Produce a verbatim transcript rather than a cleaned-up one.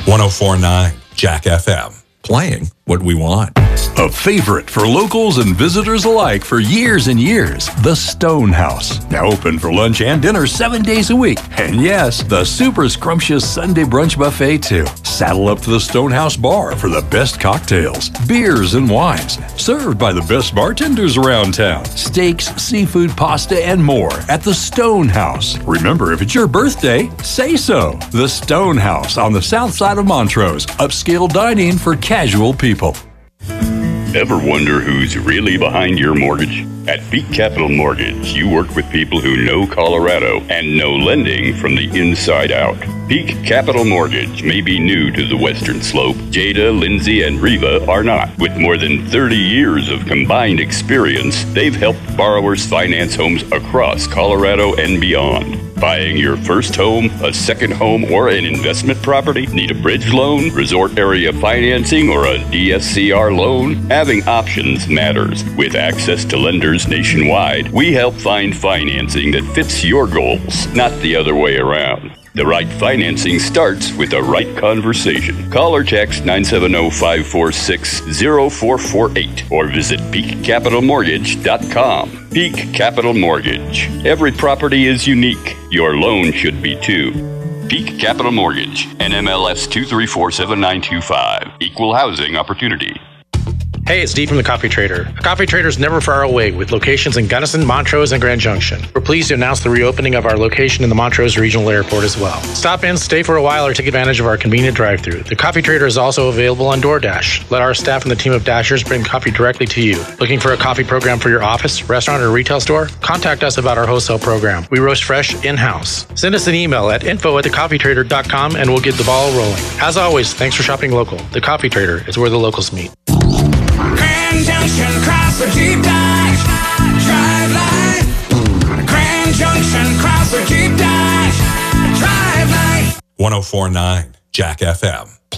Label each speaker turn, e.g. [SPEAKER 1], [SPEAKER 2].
[SPEAKER 1] one oh four point nine Jack F M. Playing what we want.
[SPEAKER 2] A favorite for locals and visitors alike for years and years, the Stone House. Now open for lunch and dinner seven days a week. And yes, the super scrumptious Sunday brunch buffet too. Saddle up to the Stone House bar for the best cocktails, beers, and wines. Served by the best bartenders around town. Steaks, seafood, pasta, and more at the Stone House. Remember, if it's your birthday, say so. The Stone House on the south side of Montrose. Upscale dining for casual people.
[SPEAKER 3] Ever wonder who's really behind your mortgage? At Peak Capital Mortgage, you work with people who know Colorado and know lending from the inside out. Peak Capital Mortgage may be new to the Western Slope. Jada, Lindsay, and Reva are not. With more than thirty years of combined experience, they've helped borrowers finance homes across Colorado and beyond. Buying your first home, a second home, or an investment property? Need a bridge loan, resort area financing, or a D S C R loan? Having options matters. With access to lenders nationwide, we help find financing that fits your goals, not the other way around. The right financing starts with the right conversation. Call or text nine seven zero, five four six, zero four four eight or visit peak capital mortgage dot com. Peak Capital Mortgage. Every property is unique. Your loan should be too. Peak Capital Mortgage. N M L S two three four seven nine two five. Equal housing opportunity.
[SPEAKER 4] Hey, it's Dee from The Coffee Trader. Coffee Trader's never far away with locations in Gunnison, Montrose, and Grand Junction. We're pleased to announce the reopening of our location in the Montrose Regional Airport as well. Stop in, stay for a while, or take advantage of our convenient drive-thru. The Coffee Trader is also available on DoorDash. Let our staff and the team of Dashers bring coffee directly to you. Looking for a coffee program for your office, restaurant, or retail store? Contact us about our wholesale program. We roast fresh in-house. Send us an email at info at the coffee trader dot com and we'll get the ball rolling. As always, thanks for shopping local. The Coffee Trader is where the locals meet.
[SPEAKER 5] Grand Junction, cross the Jeep Dodge Drive line. Grand Junction, cross the Jeep Dodge Drive line.
[SPEAKER 1] one oh four point nine Jack F M.